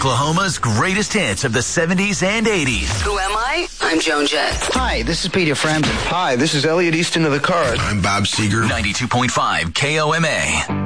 Oklahoma's greatest hits of the 70s and 80s. Who am I? I'm Joan Jett. Hi, this is Peter Frampton. Hi, this is Elliot Easton of the Cars. I'm Bob Seger. 92.5 KOMA.